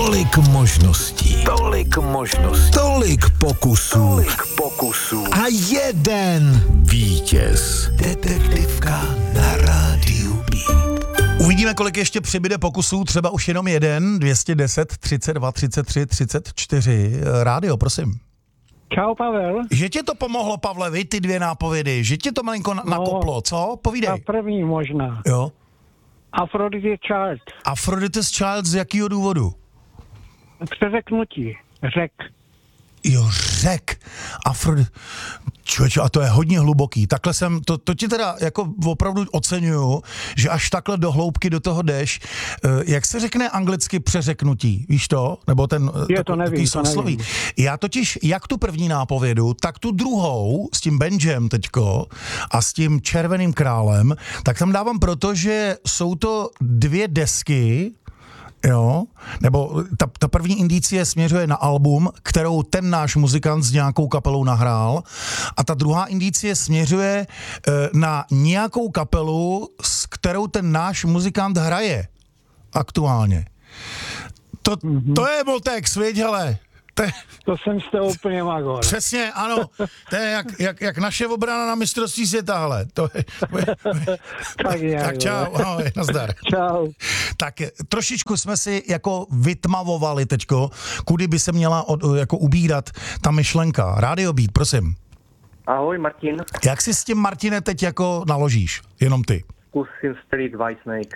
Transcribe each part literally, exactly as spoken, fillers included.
Tolik možností, tolik možností, tolik pokusů, tolik pokusů a jeden vítěz. Detektivka na rádiu B. Uvidíme, kolik ještě přibyde pokusů, třeba už jenom jeden, dvě stě deset, třicet dva, třicet tři, třicet čtyři. Rádio, prosím. Čau, Pavel. Že tě to pomohlo, Pavle, vy ty dvě nápovědy, že tě to malinko na- nakoplo, co? Povídej. Ta první možná. Jo. Aphrodite Child. Aphrodite's Child z jakého důvodu? Přeřeknutí. Řek. Jo, řek. Afrodit... Člověče, a to je hodně hluboký. Takhle jsem, to, to ti teda jako opravdu oceňuju, že až takhle do hloubky do toho jdeš. Jak se řekne anglicky přeřeknutí? Víš to? Nebo ten Je, to nevím, to sousloví. nevím. Já totiž, jak tu první nápovědu, tak tu druhou s tím Benjem teďko a s tím Červeným králem, tak tam dávám proto, že jsou to dvě desky, jo, nebo ta, ta první indicie směřuje na album, kterou ten náš muzikant s nějakou kapelou nahrál, a ta druhá indicie směřuje e, na nějakou kapelu, s kterou ten náš muzikant hraje aktuálně. To, mm-hmm. to je Voltex, viď, hele. To, je, To jsem z toho úplně magor. přesně, ano. To je jak, jak, jak naše obrana na mistrovství světa, hele. To je, Tak je. tak čau, ahoj, nazdar. Čau. Tak trošičku jsme si jako vytmavovali teďko, kudy by se měla od, jako ubírat ta myšlenka. Rádio Beat, prosím. Ahoj, Martin. Jak si s tím, Martine, teď jako naložíš? Jenom ty. Zkusím střelit Whitesnake.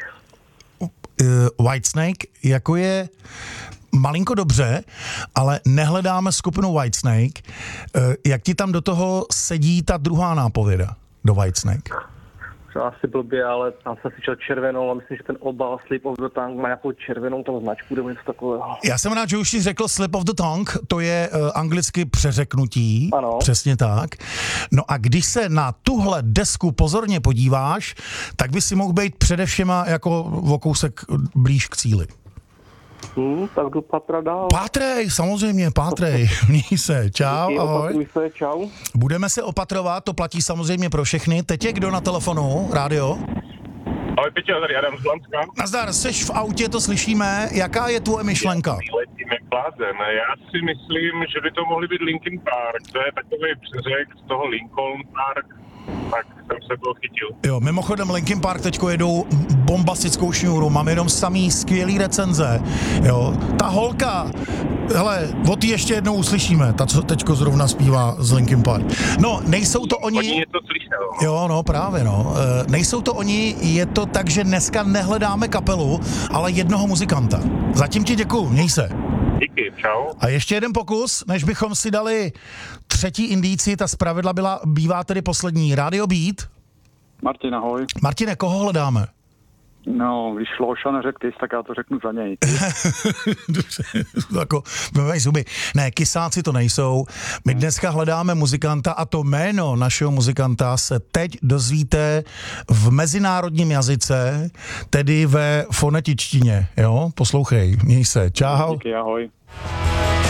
Uh, Whitesnake jako je malinko dobře, ale nehledáme skupinu Whitesnake. Uh, jak ti tam do toho sedí ta druhá nápověda do Whitesnake? To asi blbě, ale tam jsem si čel červenou a myslím, že ten obal Slip of the Tongue má nějakou červenou tam značku nebo něco takového. Já jsem rád, že už jsi řekl Slip of the Tongue, to je uh, anglicky přeřeknutí. Ano. Přesně tak. No a když se na tuhle desku pozorně podíváš, tak by si mohl být především jako o kousek blíž k cíli. Hmm, tak jdu patra dál. Pátrej, samozřejmě, pátrej. Měj se, čau, Díky, ahoj. opatruj se, čau. Budeme se opatrovat, to platí samozřejmě pro všechny. Teď je kdo na telefonu? Rádio? Ahoj, Peťo, tady Adam z Lanska. Nazdar, seš v autě, to slyšíme. Jaká je tvoje myšlenka? Letím jak blázen. Já si myslím, že by to mohli být Linkin Park. To je takový přeřek z toho Lincoln Park. Tak jsem se toho chytil. Jo, mimochodem Linkin Park teďko jedou bombastickou šňůru, mám jenom samý skvělý recenze, jo. Ta holka, hele, o ty ještě jednou uslyšíme, ta, co teďko zrovna zpívá z Linkin Park. No, nejsou to oni... Oni něco slyšel. Jo, no, právě, no. E, nejsou to oni, je to tak, že dneska nehledáme kapelu, ale jednoho muzikanta. Zatím ti děkuju, měj se. Díky, čau. A ještě jeden pokus, než bychom si dali třetí indici, ta zpravidla byla, bývá tedy poslední. Rádio Beat. Martin, ahoj. Martine, koho hledáme? No, když Loša neřekl ty, tak já to řeknu za něj. Dobře, jako, mají zuby. Ne, kysáci to nejsou. My dneska hledáme muzikanta a to jméno našeho muzikanta se teď dozvíte v mezinárodním jazyce, tedy ve fonetičtině, jo? Poslouchej, měj se, čau. Díky, ahoj.